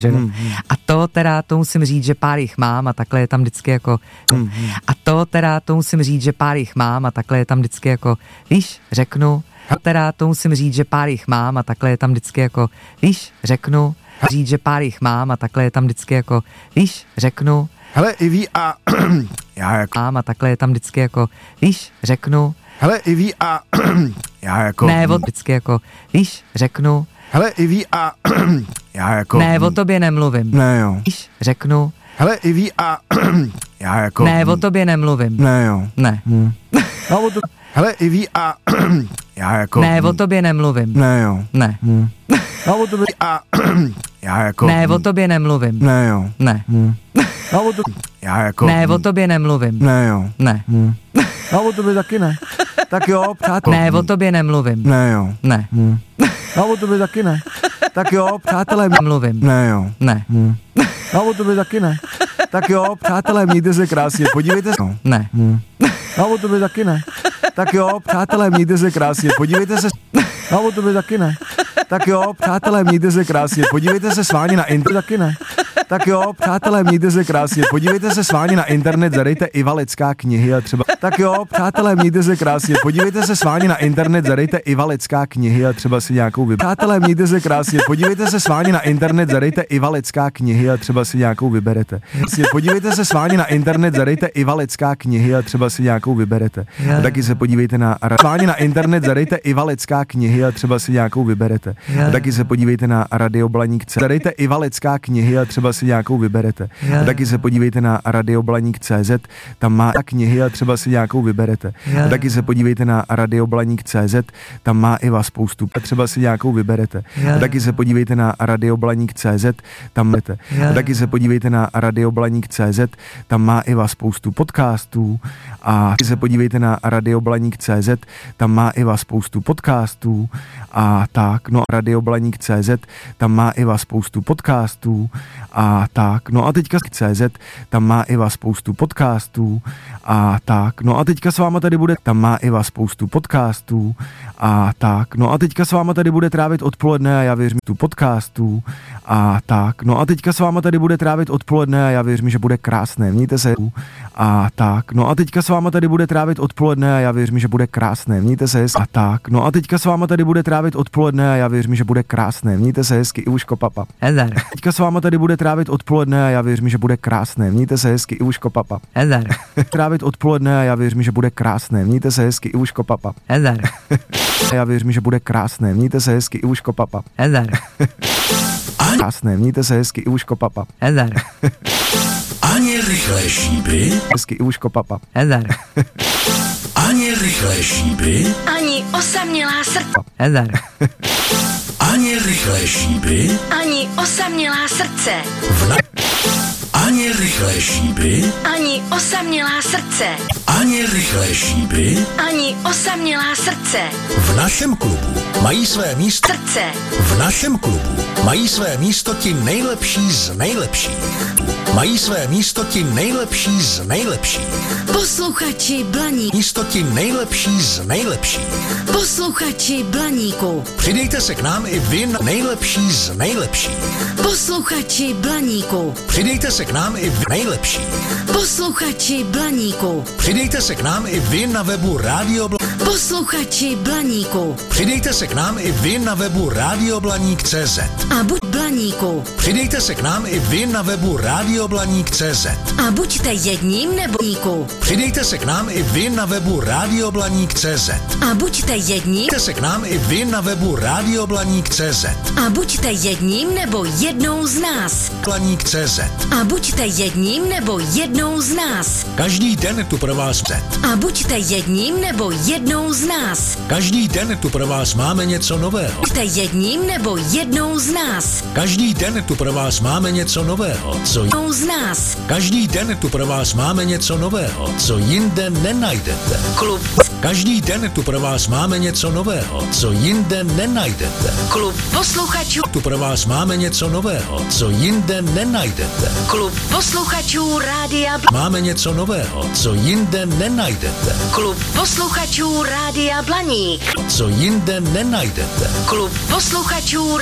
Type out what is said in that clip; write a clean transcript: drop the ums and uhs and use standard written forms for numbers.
A to teda, to musím říct, že pár jich mám a takhle je tam vždycky jako... A to teda, to musím říct, že pár jich mám a takhle je tam vždycky jako... Víš, řeknu... Teda, to musím říct, že pár jich mám a takhle je tam vždycky jako... Víš, řeknu... Říct, že pár jich mám a takhle je tam vždycky jako... Víš, řeknu... Hele, i ví a... já jako... Mám a takhle je tam vždycky jako... Víš, řeknu... Hele, i ví a... já jako... Ne, vždycky jako... Víš, řeknu... Hele, i ví a... já jako... Ne, o tobě nemluvím. Ne, jo. Víš, řeknu... Hele, i ví a... já jako... Ne, o tobě nemluvím. Ne, jo. Ne. No, o to... Hele, i ví a... já jako... Ne, o tobě nemluvím. Ne, jo. Ne. No, o tobě a... já jako... Ne, o tobě nemluvím. Ne, jo. Ne. No, o to... já jako... Ne, o tobě nemluvím. Ne, jo. Ne. No, o tobě taky ne. Tak jo, přátelé. Ne, o tobě nemluvím. Ne, jo. Ne. No, o tobě taky ne. Tak jo, přátelé. Mluvím. Ne, jo. Ne. No, o tobě taky ne. Tak jo, přátelé, mějte se krásně, podívejte se. Ne. No, o tobě taky ne. Tak jo, přátelé, mějte se krásně, podívejte se. No, o tobě taky ne. Tak jo, přátelé, mějte se krásně, podívejte se s vámi na internet. Taky ne. Tak jo, přátelé, mějte se krásně, podívejte se s vámi na internet, zadejte Iva Lecká knihy a třeba... Tak jo, přátelé, mějte se krásně, podívejte se s vámi na internet, zadejte Iva Lecká knihy a třeba si nějakou vyberete. Přátelé, mějte se krásně, podívejte se s vámi na internet, zadejte Iva Lecká knihy a třeba si nějakou vyberete. Podívejte se s vámi na internet, zadejte Iva Lecká knihy a třeba si nějakou vyberete. A taky se podívejte na... Váni na internet, zadejte Iva Lecká knihy a třeba si nějakou vyberete. A taky se podívejte na Radio Blaník. Zadejte Iva Lecká knihy a třeba si nějakou vyberete. A taky se podívejte na radioblaník.cz, tam má knihy a třeba si nějakou vyberete. A taky se podívejte na radioblaník.cz, tam má Iva spoustu a třeba si nějakou vyberete. A taky se podívejte na radioblaník.cz, tam máte. A taky se podívejte na radioblaník.cz, tam má Iva spoustu podcastů. A taky se podívejte na radioblaník.cz, tam má Iva spoustu podcastů. A tak, no radioblaník.cz, tam má Iva spoustu podcastů. A tak, no a teďka CZ, tam má Iva spoustu podcastů. A tak, no a teďka s váma tady bude, tam má Iva spoustu podcastů. A tak, no a teďka s váma tady bude trávit odpoledne a já věřím tu podcastů. A tak, no a teďka s váma tady bude trávit odpoledne a já věřím, že bude krásné, mějte se. A tak, no a teďka s váma tady bude trávit odpoledne a já věřím, že bude krásné, mějte se hezky. A tak, no a teďka s váma tady bude trávit odpoledne a já věřím, že bude krásné, mějte se hezky, Ivuško papa. Ezer. Teďka s váma tady bude trávit odpoledne a já věřím, že bude krásné, mějte se hezky, Ivuško papa. Ezer. Trávit odpoledne a já věřím, že bude krásné, mějte se hezky, Ivuško papa. Ezer. Já věřím, že bude krásné, mějte se hezky, Ivuško papa. Ezer. Krásné, mějte se hezky, Ivuško papa. Ezer. Ani rychlé šípy, Hezky, Ivuško papa. Ezer. ani rychlé šípy, Ani osamělá srdce. Ezer. ani rychlé šípy, Ani osamělá srdce. ani rychlé šípy, Ani osamělá srdce. ani rychlé šípy. Ani osamělá srdce. V našem klubu mají své místo. Srdce. V našem klubu mají své místo ti nejlepší z nejlepších. Mají své místo ti nejlepší z nejlepších. Posluchači Blaník. Místo ti nejlepší z nejlepších. Posluchači Blaníku. Přidejte se k nám i vy na nejlepší z nejlepších. Posluchači Blaníku. Přidejte se k nám i vy nejlepší. Posluchači Blaníku. Přidejte se k nám i vy na webu Radio Posluchači Blaníku. Přidejte se k nám i vy na webu radioblaník.cz. A buď Blaníku. Přidejte se k nám i vy na webu radioblaník.cz. A buďte jedním nebo Blaníku. Přidejte se k nám i vy na webu radioblaník.cz. A buďte jedním. Přidejte se k nám i vy na webu radioblaník.cz. A buďte jedním nebo jednou z nás. Blaník.cz. A buďte jedním nebo jednou z nás. Každý den tu pro vás A buďte jedním nebo jednou z nás. Každý den tu pro vás máme něco nového. Buďte jedním nebo jednou z nás. Každý den tu pro vás máme něco nového, co Jednou z nás. Každý den tu pro vás máme něco nového, co jinde nenajdete. Klub. Každý den tu pro vás máme něco nového, co jinde nenajdete. Klub posluchačů. Tu pro vás máme něco nového, co jinde nenajdete. Klub posluchačů Rádia Máme něco nového, co jinde nenajdete. Klub posluchačů Rádia Blaník. Co jinde nenajdete. Klub posluchačů